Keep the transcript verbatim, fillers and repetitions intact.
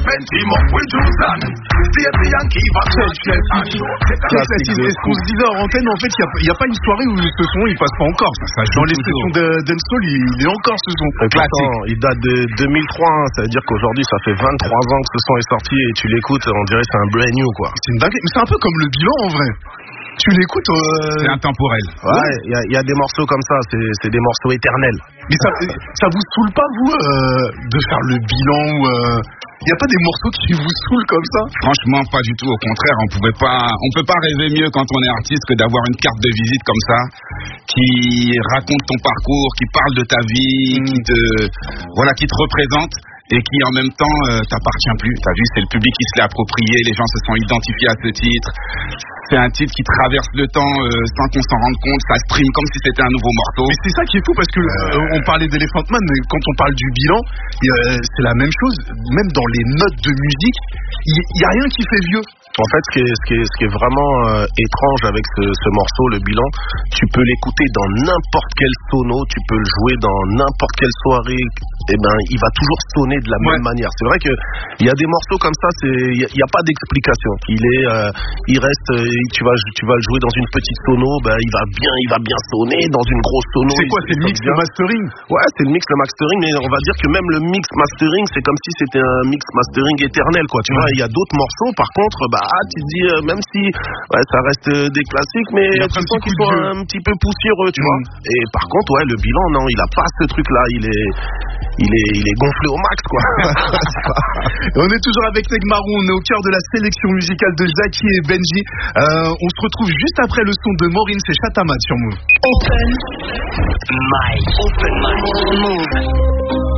team up with Susan. Stacey and Kiva, Churchill and Joe. Est-ce qu'on se disait en antenne, en fait, il n'y a, a pas une soirée où ce son il passe pas encore. Ça, dans les sessions de dancehall, il, il est encore ce son. Classique. Il date de deux mille trois, hein, ça veut dire qu'aujourd'hui ça fait vingt-trois ans que ce son est sorti et tu l'écoutes, on dirait que c'est un brand new quoi. C'est une dingue, mais c'est un peu comme le bilan en vrai. Tu l'écoutes euh... C'est intemporel. Ouais, il ouais. y, y a des morceaux comme ça, c'est, c'est des morceaux éternels. Mais ça, ça vous saoule pas vous euh, de faire le bilan ou il euh... y a pas des morceaux qui vous saoulent comme ça? Franchement, pas du tout. Au contraire, on pouvait pas, on peut pas rêver mieux quand on est artiste que d'avoir une carte de visite comme ça, qui raconte ton parcours, qui parle de ta vie, mmh. qui te, voilà, qui te représente. Et qui en même temps euh, t'appartient plus. T'as vu, c'est le public qui se l'est approprié, les gens se sont identifiés à ce titre. C'est un titre qui traverse le temps euh, sans qu'on s'en rende compte. Ça stream comme si c'était un nouveau morceau. Mais c'est ça qui est fou parce que euh, on parlait d'Elephant Man, mais quand on parle du bilan, euh, c'est la même chose. Même dans les notes de musique, il y, y a rien qui fait vieux. En fait, ce qui est, ce qui est, ce qui est vraiment euh, étrange avec ce, ce morceau, le bilan, tu peux l'écouter dans n'importe quel sono, tu peux le jouer dans n'importe quelle soirée, et ben il va toujours sonner de la ouais. même manière. C'est vrai que il y a des morceaux comme ça, il y, y a pas d'explication. Il est, euh, il reste, euh, tu vas, tu vas le jouer dans une petite sono, ben il va bien, il va bien sonner. Dans une grosse sono. C'est quoi, c'est le mix, le mastering? Ouais, c'est le mix, le mastering, mais on va dire que même le mix mastering, c'est comme si c'était un mix mastering éternel, quoi. Tu ouais. vois, il y a d'autres morceaux, par contre, bah ah, tu te dis, euh, même si ouais, ça reste euh, des classiques, mais tu sens qu'ils sont un petit peu poussiéreux, tu mmh. vois. Et par contre, ouais, le bilan, non, il a pas ce truc-là, il est, il est, il est gonflé au max, quoi. On est toujours avec Negmarou, on est au cœur de la sélection musicale de Zaki et Benji. Euh, on se retrouve juste après le son de Maureen, c'est Chatamad sur Move. Open Mic. Open Mic. Move.